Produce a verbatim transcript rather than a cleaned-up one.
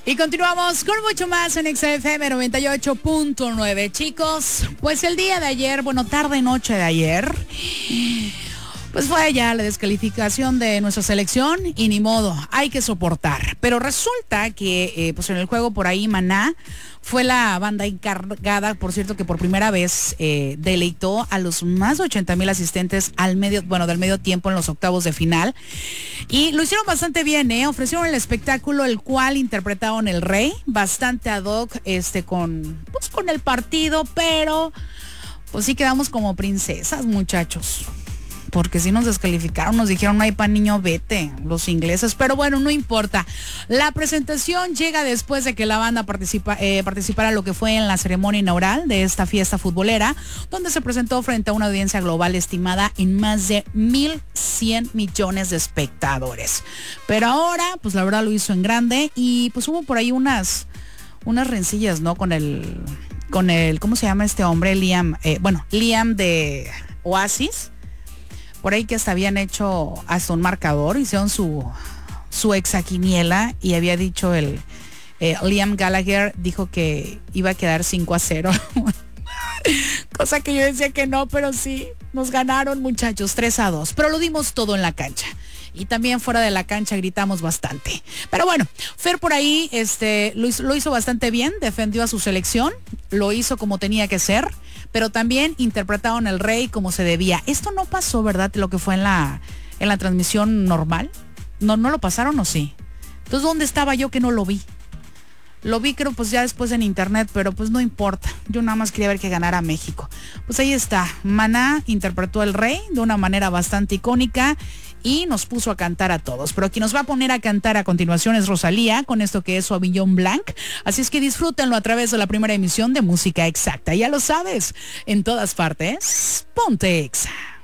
Y continuamos con mucho más en X F M noventa y ocho punto nueve, chicos. Pues el día de ayer, bueno, tarde noche de ayer, pues fue ya la descalificación de nuestra selección y ni modo, hay que soportar. Pero resulta que eh, pues en el juego por ahí Maná fue la banda encargada, por cierto, que por primera vez eh, deleitó a los más de ochenta mil asistentes al medio, bueno, del medio tiempo en los octavos de final. Y lo hicieron bastante bien, ¿eh? Ofrecieron el espectáculo, el cual interpretaron El Rey, bastante ad hoc, este, con, pues, con el partido, pero pues sí quedamos como princesas, muchachos. Porque si nos descalificaron, nos dijeron, no hay pan niño, vete, los ingleses. Pero bueno, no importa. La presentación llega después de que la banda participa, eh, participara lo que fue en la ceremonia inaugural de esta fiesta futbolera, donde se presentó frente a una audiencia global estimada en más de mil cien millones de espectadores. Pero ahora, pues la verdad lo hizo en grande y pues hubo por ahí unas, unas rencillas, ¿no? Con el, con el, ¿cómo se llama este hombre? Liam, eh, bueno, Liam de Oasis. Por ahí que hasta habían hecho hasta un marcador, hicieron su, su exaciniela y había dicho el eh, Liam Gallagher, dijo que iba a quedar cinco a cero. Cosa que yo decía que no, pero sí, nos ganaron, muchachos, tres a dos. Pero lo dimos todo en la cancha. Y también fuera de la cancha gritamos bastante. Pero bueno, Fer por ahí este, lo, hizo, lo hizo bastante bien, defendió a su selección, lo hizo como tenía que ser, pero también interpretaron El Rey como se debía. Esto no pasó, ¿verdad? Lo que fue en la, en la transmisión normal. ¿No, no lo pasaron o sí? Entonces, ¿dónde estaba yo que no lo vi? Lo vi creo pues ya después en internet, pero pues no importa. Yo nada más quería ver que ganara México. Pues ahí está. Maná interpretó El Rey de una manera bastante icónica y nos puso a cantar a todos. Pero quien nos va a poner a cantar a continuación es Rosalía con esto que es Sauvignon Blanc. Así es que disfrútenlo a través de la primera emisión de Música Exacta. Ya lo sabes, en todas partes, ponte Exa.